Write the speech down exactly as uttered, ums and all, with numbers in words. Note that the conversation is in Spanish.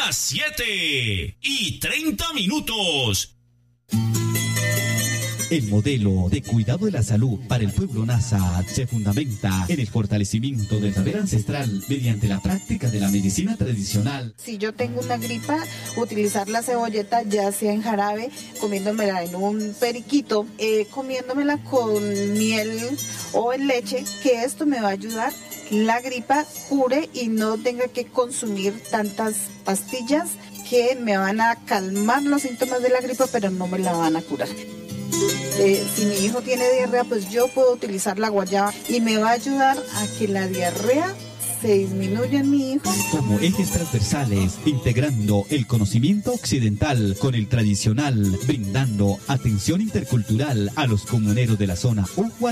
las siete y treinta minutos. El modelo de cuidado de la salud para el pueblo Nasa se fundamenta en el fortalecimiento del saber ancestral mediante la práctica de la medicina tradicional. Si yo tengo una gripa, utilizar la cebolleta ya sea en jarabe, comiéndomela en un periquito, eh, comiéndomela con miel o en leche, que esto me va a ayudar la gripa cure y no tenga que consumir tantas pastillas que me van a calmar los síntomas de la gripa, pero no me la van a curar. Eh, si mi hijo tiene diarrea, pues yo puedo utilizar la guayaba y me va a ayudar a que la diarrea se disminuya en mi hijo. Como ejes transversales, integrando el conocimiento occidental con el tradicional, brindando atención intercultural a los comuneros de la zona Ugual.